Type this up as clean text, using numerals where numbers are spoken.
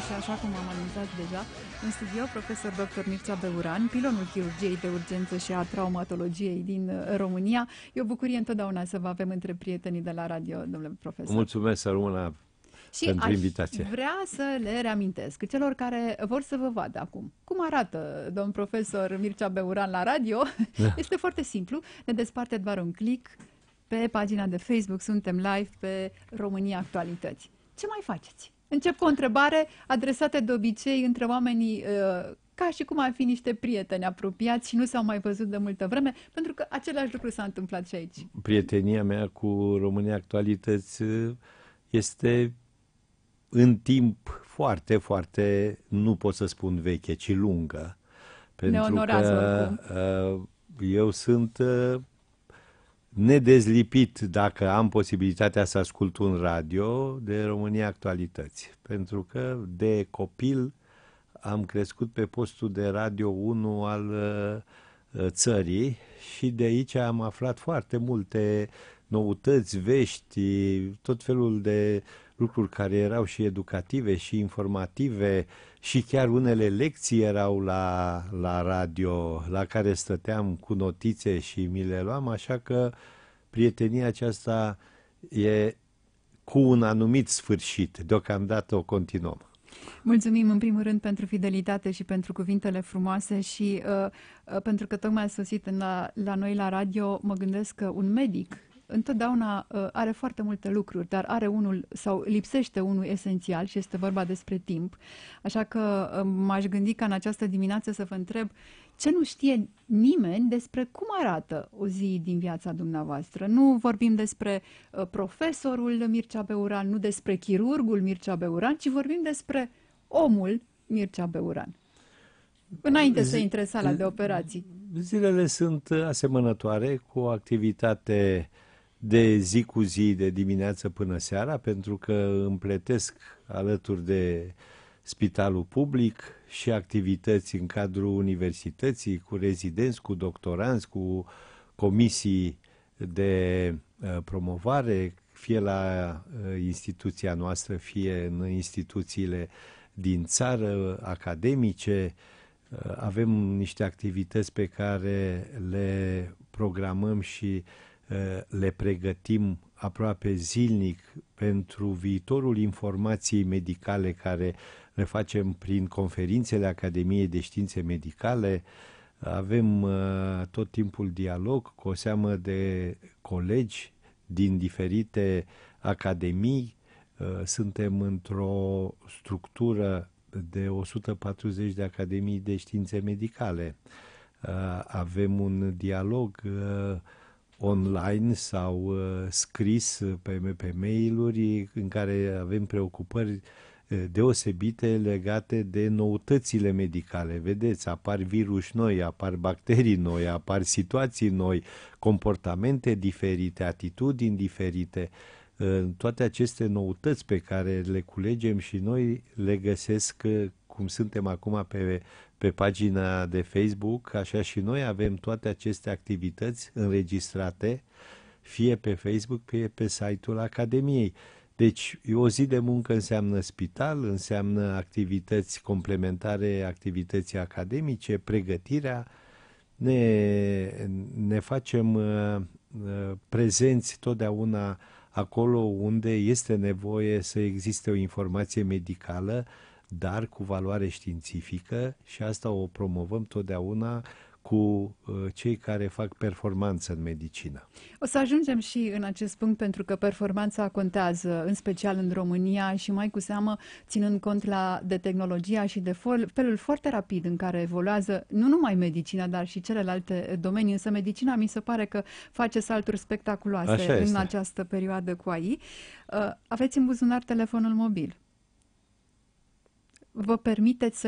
și așa cum am anunțat deja, în studio profesor dr. Mircea Beuran, pilonul chirurgiei de urgență și a traumatologiei din România. E o bucurie întotdeauna să vă avem între prietenii de la radio, domnule profesor. Mulțumesc, Sărmâna, pentru invitație. Vrea să le reamintesc celor care vor să vă vadă acum cum arată domn profesor Mircea Beuran la radio. Este foarte simplu, ne desparte doar un click pe pagina de Facebook, suntem live pe România Actualități. Ce mai faceți? Încep cu o întrebare adresată de obicei între oamenii ca și cum ar fi niște prieteni apropiați și nu s-au mai văzut de multă vreme, pentru că același lucru s-a întâmplat și aici. Prietenia mea cu România Actualități este în timp foarte, foarte, nu pot să spun veche, ci lungă. Pentru că eu sunt nedezlipit, dacă am posibilitatea să ascult un radio, de România Actualități. Pentru că de copil am crescut pe postul de Radio 1 al țării și de aici am aflat foarte multe noutăți, vești, tot felul de lucruri care erau și educative și informative și chiar unele lecții erau la radio, la care stăteam cu notițe și mi le luam, așa că prietenia aceasta e cu un anumit sfârșit. Deocamdată o continuăm. Mulțumim în primul rând pentru fidelitate și pentru cuvintele frumoase și pentru că tocmai a sosit la noi la radio. Mă gândesc că un medic întotdeauna are foarte multe lucruri, dar are unul sau lipsește unul esențial și este vorba despre timp. Așa că m-aș gândi ca în această dimineață să vă întreb ce nu știe nimeni despre cum arată o zi din viața dumneavoastră. Nu vorbim despre profesorul Mircea Beuran, nu despre chirurgul Mircea Beuran, ci vorbim despre omul Mircea Beuran. Înainte să intre în sala de operații. Zilele sunt asemănătoare, cu o activitate de zi cu zi, de dimineață până seara, pentru că împletesc alături de spitalul public și activități în cadrul universității, cu rezidenți, cu doctoranți, cu comisii de promovare, fie la instituția noastră, fie în instituțiile din țară, academice. Avem niște activități pe care le programăm și le pregătim aproape zilnic pentru viitorul informației medicale, care le facem prin conferințele Academiei de Științe Medicale. Avem tot timpul dialog cu o seamă de colegi din diferite academii. Suntem într-o structură de 140 de academii de științe medicale. Avem un dialog online sau scris pe mail-uri în care avem preocupări deosebite legate de noutățile medicale. Vedeți, apar virus noi, apar bacterii noi, apar situații noi, comportamente diferite, atitudini diferite. Toate aceste noutăți pe care le culegem și noi le găsesc, cum suntem acum pe pagina de Facebook, așa și noi avem toate aceste activități înregistrate, fie pe Facebook, fie pe site-ul Academiei. Deci, o zi de muncă înseamnă spital, înseamnă activități complementare, activități academice, pregătirea. Ne facem prezenți totdeauna acolo unde este nevoie să existe o informație medicală, dar cu valoare științifică, și asta o promovăm totdeauna cu cei care fac performanță în medicină. O să ajungem și în acest punct, pentru că performanța contează, în special în România și mai cu seamă ținând cont de tehnologia și de felul foarte rapid în care evoluează nu numai medicina, dar și celelalte domenii, însă medicina mi se pare că face salturi spectaculoase în această perioadă cu AI. Aveți în buzunar telefonul mobil. Vă permiteți să